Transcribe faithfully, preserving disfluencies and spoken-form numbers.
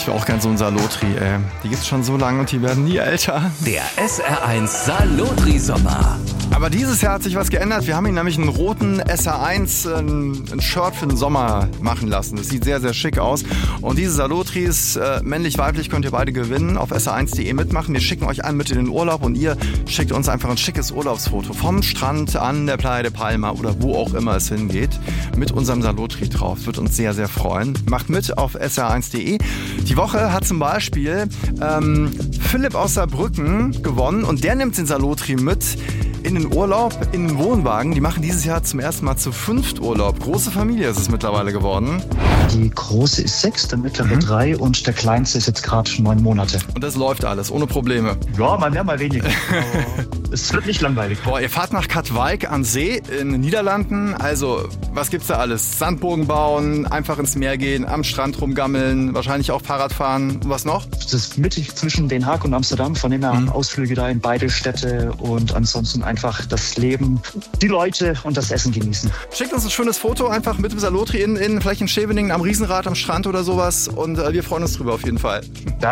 wäre auch gern so ein Salotri, ey. Die gibt's schon so lange und die werden nie älter. Der S R eins Salotri-Sommer. Aber dieses Jahr hat sich was geändert. Wir haben ihn nämlich einen roten S R eins, ein, ein Shirt für den Sommer machen lassen. Das sieht sehr, sehr schick aus. Und diese Salotris, äh, männlich-weiblich, könnt ihr beide gewinnen. Auf S R eins punkt de mitmachen. Wir schicken euch einen mit in den Urlaub und ihr schickt uns einfach ein schickes Urlaubsfoto vom Strand an der Playa de Palma oder wo auch immer es hingeht mit unserem Salotri drauf. Wird uns sehr, sehr freuen. Macht mit auf S R eins punkt de. Die Woche hat zum Beispiel ähm, Philipp aus Saarbrücken gewonnen und der nimmt den Salotri mit in den Urlaub, in den Wohnwagen. Die machen dieses Jahr zum ersten Mal zu fünft Urlaub. Große Familie ist es mittlerweile geworden. Die große ist sechs, der mittlere mhm. drei und der kleinste ist jetzt gerade neun Monate. Und das läuft alles, ohne Probleme. Ja, mal mehr, mal weniger. Es wird nicht langweilig. Boah, ihr fahrt nach Katwijk an See in den Niederlanden. Also, was gibt's da alles? Sandburgen bauen, einfach ins Meer gehen, am Strand rumgammeln, wahrscheinlich auch Fahrrad fahren. Und was noch? Das ist mittig zwischen Den Haag und Amsterdam. Von dem her mhm. Ausflüge da in beide Städte und ansonsten einfach das Leben, die Leute und das Essen genießen. Schickt uns ein schönes Foto einfach mit dem Salotri in, in vielleicht in Scheveningen am Riesenrad am Strand oder sowas und äh, wir freuen uns drüber auf jeden Fall.